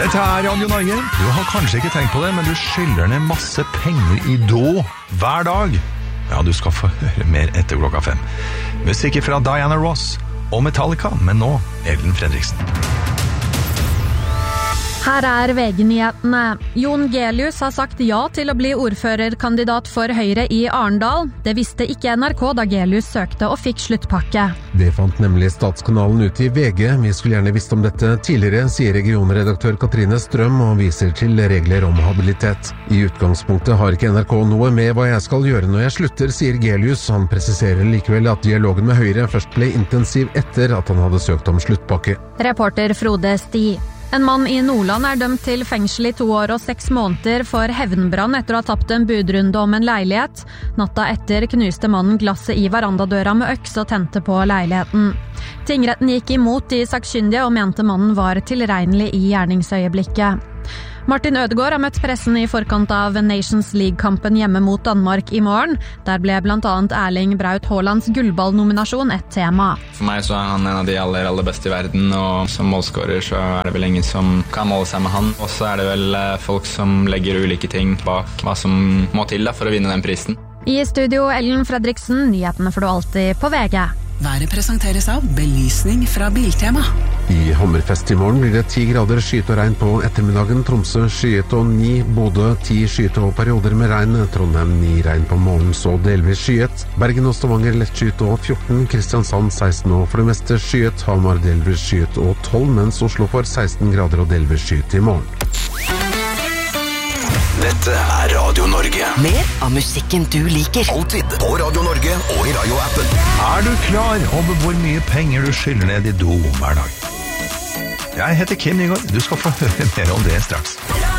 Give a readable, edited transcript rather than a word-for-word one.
Dette Radio Norge. Du har kanskje ikke tenkt på det, men du skylder ned masse penger i do hver dag. Ja, du skal få høre mer etter 5. Musikk fra Diana Ross og Metallica, men nå Ellen Fredriksen. Her VG-nyhetene. Jon Gelius har sagt ja til å bli ordførerkandidat for Høyre i Arendal. Det visste ikke NRK da Gelius søkte og fikk sluttpakke. Det fant nemlig Statskanalen ut i VG. Vi skulle gjerne visst om dette tidligere, sier regionredaktør Katrine Strøm og viser til regler om habilitet. I utgangspunktet har ikke NRK noe med hva jeg skal gjøre når jeg slutter, sier Gelius. Han presiserer likevel at dialogen med Høyre først ble intensiv etter at han hadde søkt om sluttpakke. Reporter Frode Sti. En mann i Nordland dømt til fengsel i 2 år og 6 måneder for hevnbrann etter å ha tapt en budrunde om en leilighet. Natta etter knuste mannen glasset i verandadøra med øks og tente på leiligheten. Tingretten gikk imot de sakkyndige og mente mannen var tilregnelig i gjerningsøyeblikket. Martin Ødegaard har møtt pressen i forkant av Nations League-kampen hjemme mot Danmark i morgen. Der ble blant annet Erling Braut Haalands gullballnominasjon et tema. For meg så han en av de aller beste i verden, og som målskårer så det vel ingen som kan måle seg med han. Og så det vel folk som legger ulike ting bak hva som må til da for å vinne den prisen. I studio Ellen Fredriksen, nyhetene får du alltid på VG. Været presenteres av belysning fra Biltema. I Hammerfest i morgen blir det 10 grader skyet og regn på ettermiddagen. Tromsø skyet og 9, Bodø 10 skyet og perioder med regn. Trondheim 9 regn på morgen, så delvis skyet. Bergen og Stavanger lett skyet og 14, Kristiansand 16 og for det meste skyet. Hamar delvis skyet og 12, mens Oslo får 16 grader og delvis skyet i morgen. Dette Radio Norge. Mer av musikken du liker. Alltid på Radio Norge og i radioappen. Du klar over hvor mye penger du skylder ned i do hver dag? Jeg heter Kim Nygaard. Du skal få høre mer om det straks.